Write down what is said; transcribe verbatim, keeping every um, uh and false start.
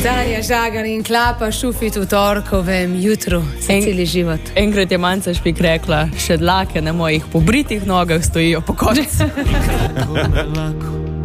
Tanja Žagar in Klapa Šufit v torkovem jutru, celi život. Enkrat je Manca Špik rekla, še dlake na mojih pobritih nogah stojijo po koncu.